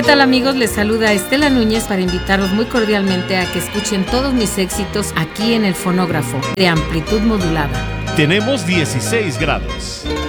tal, amigos? Les saluda Estela Núñez para invitarlos muy cordialmente a que escuchen todos mis éxitos aquí en el fonógrafo de amplitud modulada. Tenemos 16 grados.